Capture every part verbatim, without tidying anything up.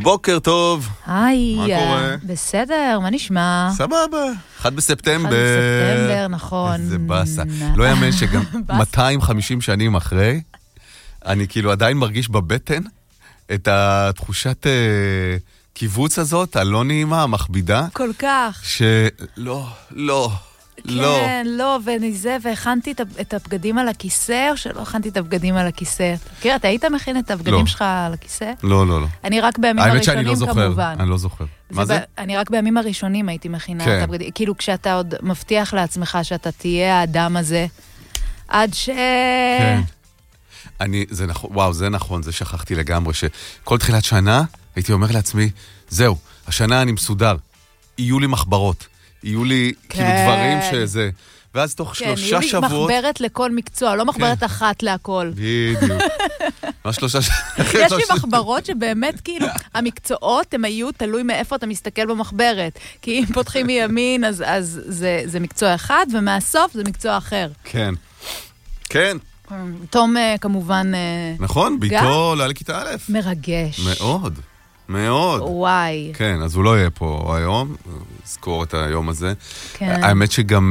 בוקר טוב. היי, מה קורה? בסדר, מה נשמע? סבבה. אחד בספטמבר. אחד בספטמבר, נכון. איזה באסה. לא יאמן שגם מאתיים וחמישים שנים אחרי, אני כאילו עדיין מרגיש בבטן את התחושת אה, קיבוץ הזאת, הלא נעימה, המכבידה. כל כך. שלא, לא, לא. כן, לא, וזה, והכנתי את, את הבגדים על הכיסא, או שלא הכנתי את הבגדים על הכיסא? תראה, אתה היית מכין את הבגדים לא. שלך על הכיסא? לא, לא, לא. אני רק בימים האמת הראשונים שאני לא זוכר, כמובן. אני לא זוכר. מה זה? ב... אני רק בימים הראשונים הייתי מכינה כן. את הבגדים. כאילו כשאתה עוד מבטיח לעצמך שאתה תהיה האדם הזה, עד ש... כן. אני, זה נכון, וואו, זה נכון, זה שכחתי לגמרי, שכל תחילת שנה הייתי אומר לעצמי, זהו, השנה אני מסודר, יהיו לי מחברות, יהיו לי כן. כאילו דברים שזה, ואז תוך כן, שלושה יהיו שבועות... לי מחברת לכל מקצוע, לא מחברת כן. אחת להכל. בדיוק. מה שלושה שבועות? יש לי מחברות שבאמת כאילו, המקצועות הם היו תלוי מאיפה אתה מסתכל במחברת, כי אם פותחים מימין, אז, אז זה, זה מקצוע אחד, ומהסוף זה מקצוע אחר. כן. כן. תום כמובן... נכון, ביתו לא היה לכיתה א'. מרגש. מאוד, מאוד. וואי. כן, אז הוא לא יהיה פה היום, זכור את היום הזה. כן. האמת שגם,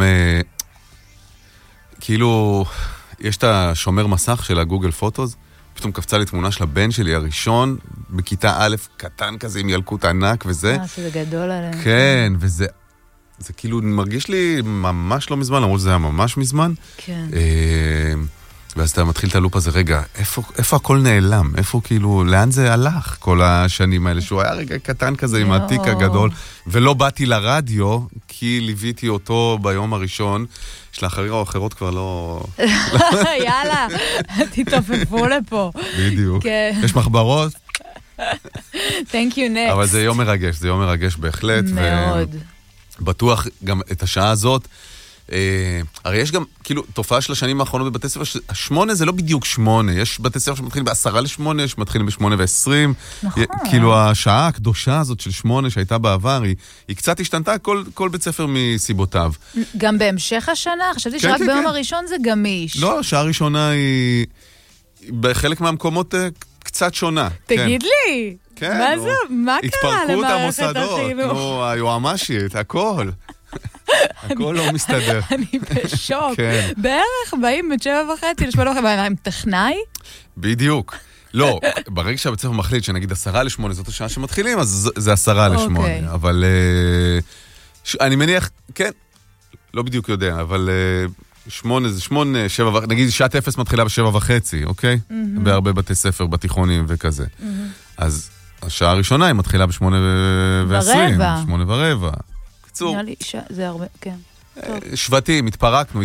כאילו, יש את השומר מסך של הגוגל פוטוס, פתאום קפצה לי תמונה של הבן שלי הראשון, בכיתה א', קטן כזה עם ילקוט ענק וזה. אה, שזה גדול עליהם. כן, וזה... זה כאילו מרגיש לי ממש לא מזמן, למרות שזה היה ממש מזמן. כן. ואז אתה מתחיל את הלופ הזה, רגע, איפה, איפה הכל נעלם? איפה כאילו, לאן זה הלך כל השנים האלה? שהוא היה רגע קטן כזה עם העתיק הגדול, ולא באתי לרדיו, כי ליוויתי אותו ביום הראשון, שלאחרים או אחרות כבר לא... יאללה, תתעופפו לפה. בדיוק. יש מחברות? Thank you next. אבל זה יום מרגש, זה יום מרגש בהחלט. מאוד. בטוח גם את השעה הזאת, אה, הרי יש גם, כאילו, תופעה של השנים האחרונות בבתי ספר, השמונה זה לא בדיוק שמונה, יש בתי ספר שמתחילים בעשרה לשמונה, יש מתחילים בשמונה ועשרים, נכון. כאילו השעה הקדושה הזאת של שמונה שהייתה בעבר, היא, היא קצת השתנתה כל, כל בית ספר מסיבותיו. גם בהמשך השנה? חשבתי שרק כן, ביום כן. הראשון זה גמיש. לא, השעה הראשונה היא, בחלק מהמקומות קצת שונה. תגיד כן. לי, כן, מה נו, זה, מה קרה התפרקות למערכת המוסדות, החינוך? נו, היועמשית, הכל. הכל לא מסתדר. אני בשוק. כן. בערך באים בין שבע וחצי לשמונה וחצי, מה, עם טכנאי? בדיוק. לא, ברגע שהבית ספר מחליט שנגיד עשרה לשמונה, זאת השעה שמתחילים, אז זה עשרה לשמונה. אבל אני מניח, כן, לא בדיוק יודע, אבל שמונה זה שמונה, שבע וחצי, נגיד שעת אפס מתחילה בשבע וחצי, אוקיי? בהרבה בתי ספר, בתיכונים וכזה. אז השעה הראשונה היא מתחילה בשמונה ועשרים. ברבע. שמונה ורבע. קצור. נראה לי זה הרבה, כן. שבטים, התפרקנו,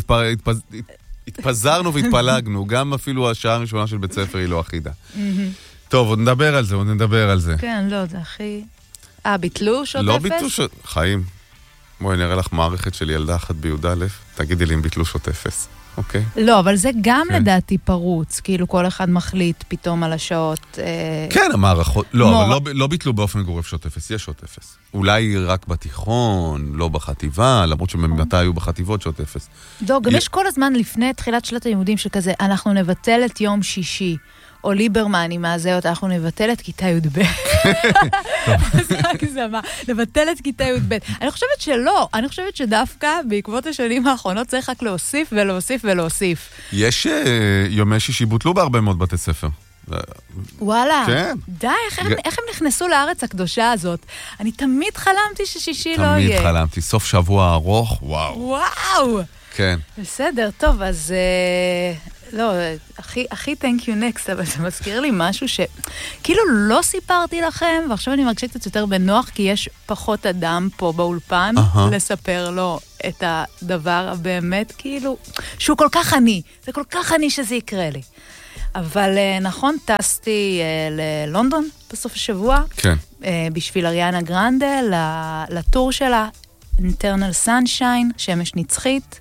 התפזרנו והתפלגנו, גם אפילו השעה הראשונה של בית ספר היא לא אחידה. טוב, עוד נדבר על זה, עוד נדבר על זה. כן, לא, זה הכי... אה, ביטלו שעות אפס? לא ביטלו שעות... חיים, בואי נראה לך מערכת של ילדה אחת ביהודה א', תגידי לי אם ביטלו שעות אפס, אוקיי? לא, אבל זה גם לדעתי פרוץ, כאילו כל אחד מחליט פתאום על השעות... כן, המערכות, לא, אבל לא ביטלו באופן גורף שעות אפס, יש שעות אפס. אולי רק בתיכון, לא בחטיבה, למרות שממתי היו בחטיבות שעות אפס. לא, גם יש כל הזמן לפני תחילת שנת הלימודים שכזה, אנחנו נבטל את יום שישי, או ליברמן עם הזהות, אנחנו נבטל את כיתה י' ב'. זה רק זמה, נבטל את כיתה י' ב'. אני חושבת שלא, אני חושבת שדווקא בעקבות השנים האחרונות צריך רק להוסיף ולהוסיף ולהוסיף. יש יומי שישי בוטלו בהרבה מאוד בתי ספר. וואלה, כן. די, איך הם, איך הם נכנסו לארץ הקדושה הזאת? אני תמיד חלמתי ששישי לא יהיה. תמיד חלמתי, סוף שבוע ארוך, וואו. וואו. כן. בסדר, טוב, אז... לא, הכי, הכי thank you next, אבל זה מזכיר לי משהו ש... כאילו לא סיפרתי לכם, ועכשיו אני מרגישה קצת יותר בנוח, כי יש פחות אדם פה באולפן, uh-huh. לספר לו את הדבר הבאמת, כאילו, שהוא כל כך עני, זה כל כך עני שזה יקרה לי. אבל נכון, טסתי ללונדון בסוף השבוע, כן. בשביל אריאנה גרנדה, לטור שלה, Internal Sunshine, שמש נצחית,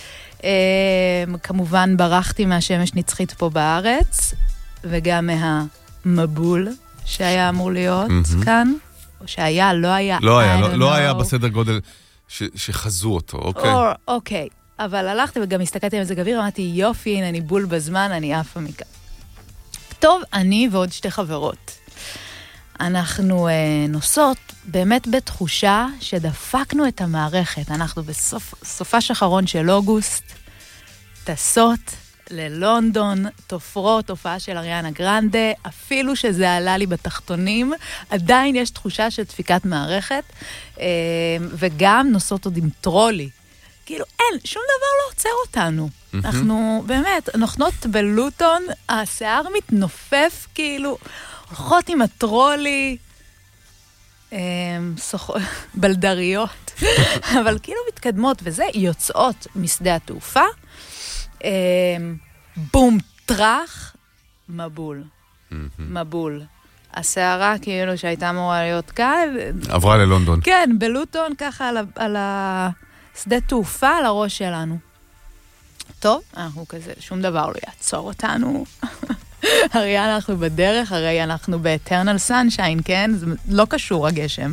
כמובן ברחתי מהשמש נצחית פה בארץ, וגם מהמבול שהיה אמור להיות כאן, או שהיה, לא היה. לא היה, לא היה בסדר גודל שחזו אותו, אוקיי. אוקיי, אבל הלכתי וגם הסתכלתי על איזה גביר, אמרתי, יופי, הנה אני בול בזמן, אני עפה מכאן. טוב, אני ועוד שתי חברות. אנחנו אה, נוסעות באמת בתחושה שדפקנו את המערכת. אנחנו בסופה שחרון של אוגוסט, טסות ללונדון, תופרות, הופעה של אריאנה גרנדה, אפילו שזה עלה לי בתחתונים, עדיין יש תחושה של דפיקת מערכת, אה, וגם נוסעות עוד עם טרולי. כאילו, אין, שום דבר לא עוצר אותנו. Mm-hmm. אנחנו, באמת, נוחנות בלוטון, השיער מתנופף, כאילו, הולכות עם הטרולי, אה, סוח... בלדריות, אבל כאילו מתקדמות, וזה יוצאות משדה התעופה, אה, בום, טרח, מבול. Mm-hmm. מבול. השערה כאילו שהייתה אמורה להיות כאן. עברה ללונדון. כן, בלוטון, ככה על, על השדה תעופה, על הראש שלנו. טוב, אנחנו כזה, שום דבר לא יעצור אותנו. הרי אנחנו בדרך, הרי אנחנו באטרנל סנשיין, כן? זה לא קשור הגשם.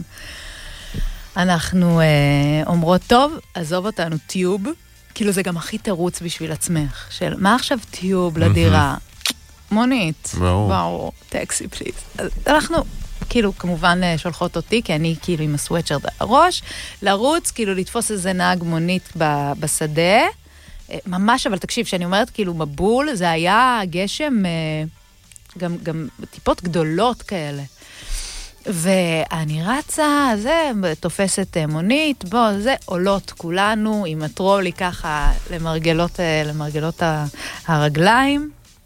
אנחנו אה, אומרות, טוב, עזוב אותנו טיוב, כאילו זה גם הכי תירוץ בשביל עצמך, של מה עכשיו טיוב לדירה? מונית, ברור, טקסי פליז. אז אנחנו, כאילו, כמובן שולחות אותי, כי אני כאילו עם הסוואצ'רד על הראש, לרוץ, כאילו לתפוס איזה נהג מונית בשדה, ממש, אבל תקשיב, שאני אומרת כאילו מבול, זה היה גשם, גם, גם טיפות גדולות כאלה. ואני רצה, זה, תופסת מונית, בוא, זה, עולות כולנו עם הטרולי ככה למרגלות, למרגלות הרגליים,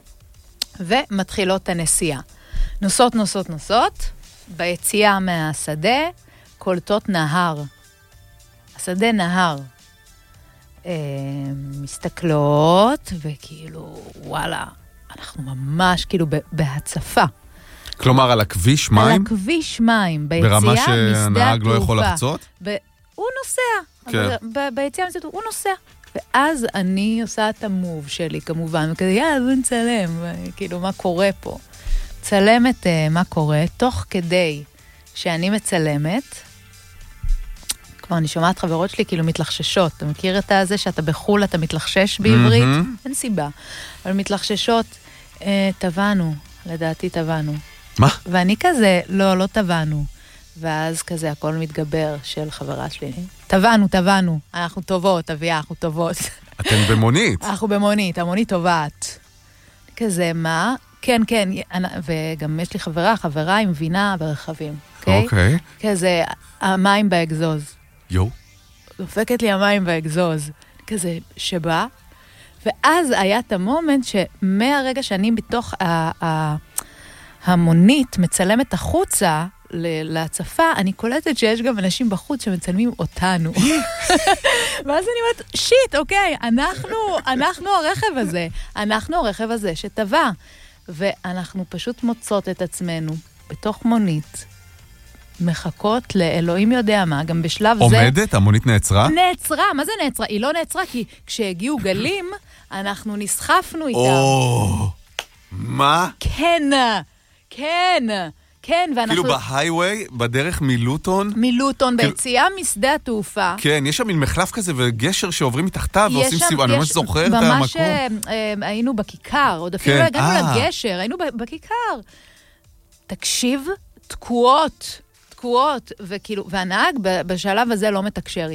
ומתחילות הנסיעה. נוסעות, נוסעות, נוסעות, ביציאה מהשדה, קולטות נהר. השדה נהר. אה, מסתכלות, וכאילו, וואלה, אנחנו ממש כאילו בהצפה. כלומר, על הכביש מים? על הכביש מים, ביציאה ברמה משדה התעופה. שהנהג לא יכול לחצות? ב- הוא נוסע. כן. ב- ביציאה משדה התעופה, הוא נוסע. ואז אני עושה את המוב שלי, כמובן, וכזה, יאללה, בוא נצלם, כאילו, מה קורה פה? צלמת uh, מה קורה, תוך כדי שאני מצלמת, כבר אני שומעת חברות שלי כאילו מתלחששות, אתה מכיר את זה שאתה בחול, אתה מתלחשש בעברית? Mm-hmm. אין סיבה. אבל מתלחששות, אה, טבענו, לדעתי טבענו. מה? ואני כזה, לא, לא טבענו. ואז כזה הכל מתגבר של חברה שלי. טבענו, טבענו, אנחנו טובות, אביה, אנחנו טובות. אתן במונית. אנחנו במונית, המונית טובעת. כזה, מה? כן, כן, וגם יש לי חברה, חברה עם וינה ברכבים. אוקיי. כזה, המים באגזוז. יו. דופקת לי המים באגזוז. כזה, שבא. ואז היה את המומנט שמהרגע שאני בתוך המונית מצלמת החוצה, להצפה, אני קולטת שיש גם אנשים בחוץ שמצלמים אותנו. ואז אני אומרת, שיט, אוקיי, אנחנו, אנחנו הרכב הזה, אנחנו הרכב הזה שטבע. ואנחנו פשוט מוצאות את עצמנו בתוך מונית, מחכות לאלוהים יודע מה, גם בשלב עומדת? זה... עומדת? המונית נעצרה? נעצרה, מה זה נעצרה? היא לא נעצרה, כי כשהגיעו גלים, אנחנו נסחפנו איתם. או, מה? כן, כן. כן, ואנחנו... כאילו בהייווי, בדרך מלוטון? מלוטון, כאילו... ביציאה משדה התעופה. כן, יש שם מין מחלף כזה וגשר שעוברים מתחתיו ועושים סיבוב, אני ממש זוכר את המקום. ממש היינו בכיכר, עוד אפילו לא הגענו לגשר, היינו בכיכר. תקשיב, תקועות, תקועות, וכאילו, והנהג בשלב הזה לא מתקשר.